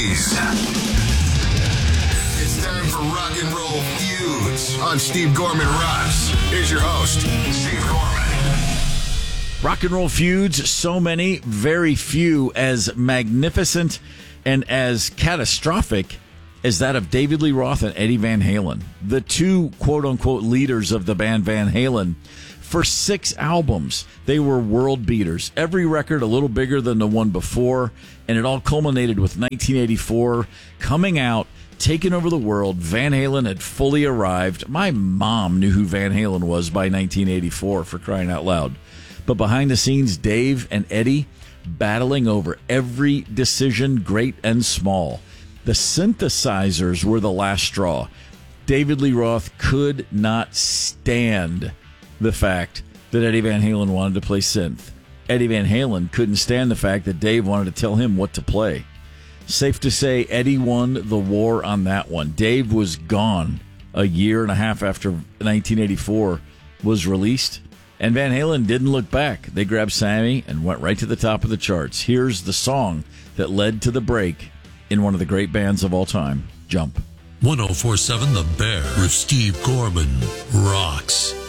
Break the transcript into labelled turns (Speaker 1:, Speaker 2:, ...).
Speaker 1: Fuzzies. It's time for Rock and Roll Feuds on Steve Gorman Rocks. Here's your host, Steve Gorman.
Speaker 2: Rock and Roll Feuds, so many, very few as magnificent and as catastrophic as that of David Lee Roth and Eddie Van Halen, the two quote-unquote leaders of the band Van Halen. For 6 albums, they were world beaters. Every record a little bigger than the one before, and it all culminated with 1984 coming out, taking over the world. Van Halen had fully arrived. My mom knew who Van Halen was by 1984, for crying out loud. But behind the scenes, Dave and Eddie battling over every decision, great and small. The synthesizers were the last straw. David Lee Roth could not stand the fact that Eddie Van Halen wanted to play synth. Eddie Van Halen couldn't stand the fact that Dave wanted to tell him what to play. Safe to say, Eddie won the war on that one. Dave was gone a year and a half after 1984 was released, and Van Halen didn't look back. They grabbed Sammy and went right to the top of the charts. Here's the song that led to the break in one of the great bands of all time, Jump.
Speaker 3: 104.7 The Bear with Steve Gorman rocks.